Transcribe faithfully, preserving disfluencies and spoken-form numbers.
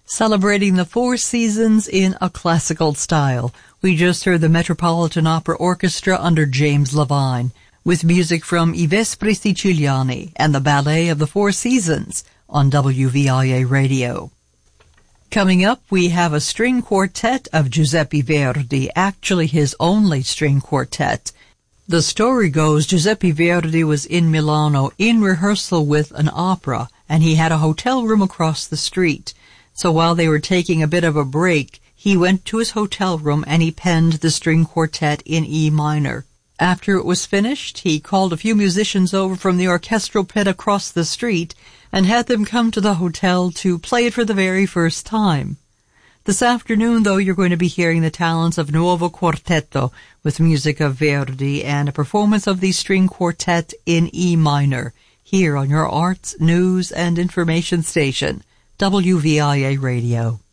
Celebrating the four seasons in a classical style. We just heard the Metropolitan Opera Orchestra under James Levine, with music from I Vespri Siciliani and the Ballet of the Four Seasons on W V I A Radio. Coming up, we have a string quartet of Giuseppe Verdi, actually his only string quartet. The story goes Giuseppe Verdi was in Milano in rehearsal with an opera, and he had a hotel room across the street. So while they were taking a bit of a break, he went to his hotel room and he penned the string quartet in E minor. After it was finished, he called a few musicians over from the orchestral pit across the street and had them come to the hotel to play it for the very first time. This afternoon, though, you're going to be hearing the talents of Nuovo Quartetto with music of Verdi and a performance of the string quartet in E minor here on your arts, news, and information station, W V I A Radio.